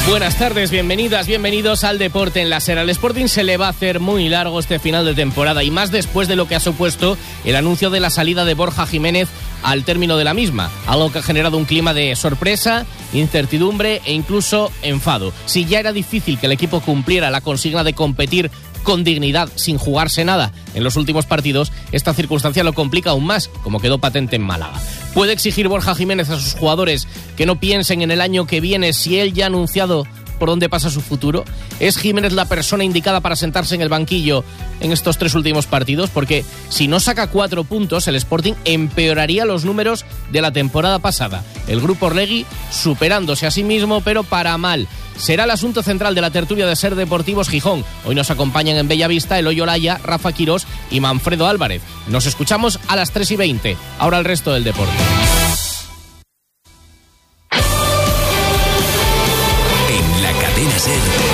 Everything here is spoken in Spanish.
Buenas tardes, bienvenidas, bienvenidos al Deporte en la SER. Al Sporting se le va a hacer muy largo este final de temporada y más después de lo que ha supuesto el anuncio de la salida de Borja Jiménez al término de la misma, algo que ha generado un clima de sorpresa, incertidumbre e incluso enfado. Si ya era difícil que el equipo cumpliera la consigna de competir con dignidad, sin jugarse nada en los últimos partidos, esta circunstancia lo complica aún más, como quedó patente en Málaga. ¿Puede exigir Borja Jiménez a sus jugadores que no piensen en el año que viene si él ya ha anunciado por dónde pasa su futuro? ¿Es Jiménez la persona indicada para sentarse en el banquillo en estos 3 últimos partidos? Porque si no saca 4 puntos, el Sporting empeoraría los números de la temporada pasada. El grupo Orlegui superándose a sí mismo, pero para mal. Será el asunto central de la tertulia de SER Deportivos Gijón. Hoy nos acompañan en Bellavista Eloy Olaya, Rafa Quirós y Manfredo Álvarez. Nos escuchamos a las 3:20. Ahora el resto del deporte. En la cadena SER.